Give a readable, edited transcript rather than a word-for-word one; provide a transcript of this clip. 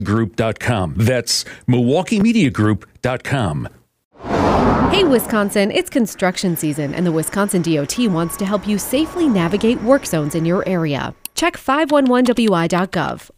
MilwaukeeMediaGroup.com. That's MilwaukeeMediaGroup.com. Hey, Wisconsin, it's construction season, and the Wisconsin DOT wants to help you safely navigate work zones in your area. Check 511wi.gov